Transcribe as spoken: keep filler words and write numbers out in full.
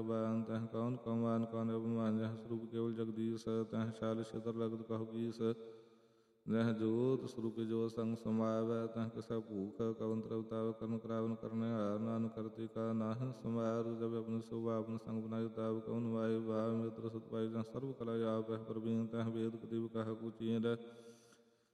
बान तह कौन कौमान कौन अभिमान जह स्वरूप केवल जगदीश तह शाल छितर लगत कहु कीस जह जोत स्वरूप जो संग समावै तह किसा भूख कवन त्रवताव कर्म करावन करने हार नान करते का नाह समार जब अपने शोभा अपन संग बनाई ताव कवन वायु भाव मित्र सत पाई जह सर्व कला आप प्रवीण तह वेद कतिव कह कुचीर